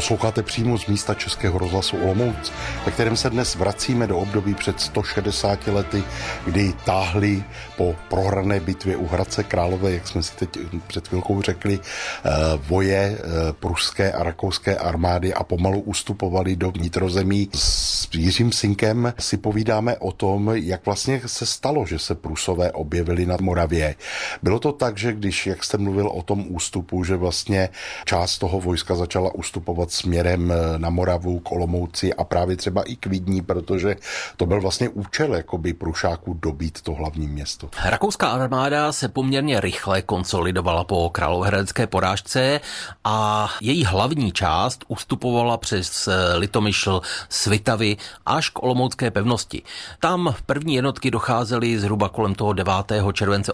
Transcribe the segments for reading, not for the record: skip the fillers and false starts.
Posloucháte přímo z místa Českého rozhlasu Olomouc, ve kterém se dnes vracíme do období před 160 lety, kdy táhli po prohrané bitvě u Hradce Králové, jak jsme si teď před chvilkou řekli, voje pruské a rakouské armády a pomalu ustupovali do vnitrozemí. S Jiřím Synkem si povídáme o tom, jak vlastně se stalo, že se Prusové objevili na Moravě. Bylo to tak, že když, jak jste mluvil o tom ústupu, že vlastně část toho vojska začala ustupovat směrem na Moravu, k Olomouci a právě třeba i k Vídni, protože to byl vlastně účel jakoby Prušáků dobít to hlavní město. Rakouská armáda se poměrně rychle konsolidovala po královéhradecké porážce a její hlavní část ustupovala přes Litomyšl, Svitavy až k olomoucké pevnosti. Tam první jednotky docházely zhruba kolem toho 9. července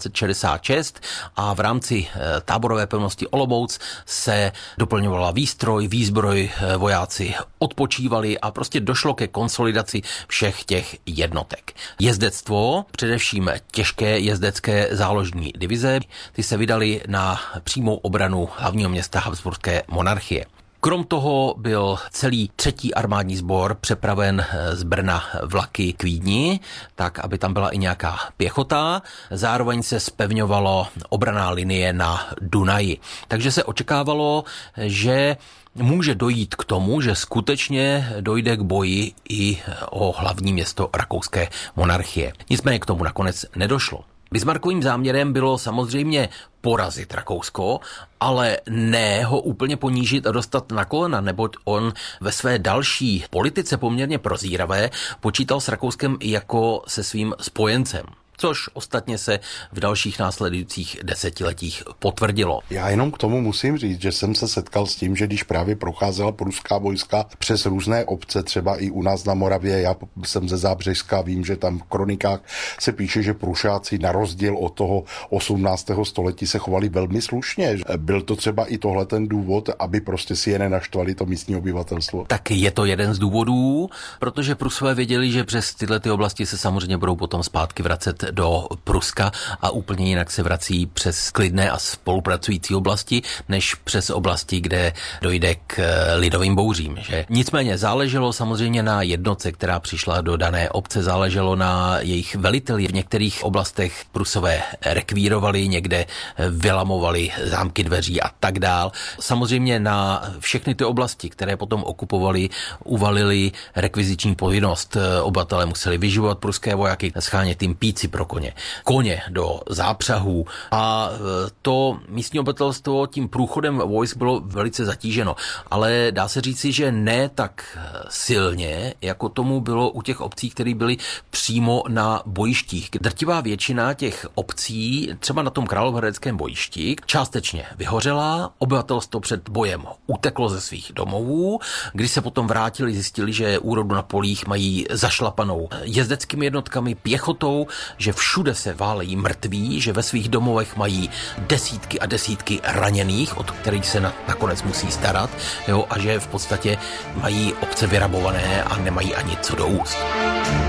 1866 a v rámci táborové pevnosti Olomouc se doplňovala výstroj, výzbroj, vojáci odpočívali a prostě došlo ke konsolidaci všech těch jednotek. Jezdectvo, především těžké jezdecké záložní divize, ty se vydali na přímou obranu hlavního města Habsburské monarchie. Krom toho byl celý 3. armádní sbor přepraven z Brna vlaky k Vídni, tak aby tam byla i nějaká pěchota. Zároveň se zpevňovalo obranná linie na Dunaji. Takže se očekávalo, že může dojít k tomu, že skutečně dojde k boji i o hlavní město rakouské monarchie. Nicméně k tomu nakonec nedošlo. Bismarckovým záměrem bylo samozřejmě porazit Rakousko, ale ne ho úplně ponížit a dostat na kolena, neboť on ve své další politice poměrně prozíravé počítal s Rakouskem jako se svým spojencem, což ostatně se v dalších následujících desetiletích potvrdilo. Já jenom k tomu musím říct, že jsem se setkal s tím, že když právě procházela pruská vojska přes různé obce, třeba i u nás na Moravě, já jsem ze Zábřežska, vím, že tam v kronikách se píše, že Prušáci na rozdíl od toho 18. století se chovali velmi slušně. Byl to třeba i tohle ten důvod, aby prostě si je nenaštvali to místní obyvatelstvo? Tak je to jeden z důvodů, protože Prusové věděli, že přes tyhle ty oblasti se samozřejmě budou potom zpátky vracet do Pruska a úplně jinak se vrací přes klidné a spolupracující oblasti, než přes oblasti, kde dojde k lidovým bouřím. Že? Nicméně záleželo samozřejmě na jednotce, která přišla do dané obce, záleželo na jejich veliteli. V některých oblastech Prusové rekvírovali, někde vylamovali zámky dveří a tak dál. Samozřejmě na všechny ty oblasti, které potom okupovali, uvalili rekviziční povinnost. Obyvatelé museli vyživovat pruské vojáky, schánět jim píci pro koně do zápřahů a to místní obyvatelstvo tím průchodem vojsk bylo velice zatíženo. Ale dá se říci, že ne tak silně, jako tomu bylo u těch obcí, které byly přímo na bojištích. Drtivá většina těch obcí, třeba na tom královéhradeckém bojišti, částečně vyhořela, obyvatelstvo před bojem uteklo ze svých domovů, když se potom vrátili, zjistili, že úrodu na polích mají zašlapanou jezdeckými jednotkami, pěchotou, že všude se válejí mrtví, že ve svých domovech mají desítky a desítky raněných, od kterých se nakonec musí starat, jo, a že v podstatě mají obce vyrabované a nemají ani co do úst.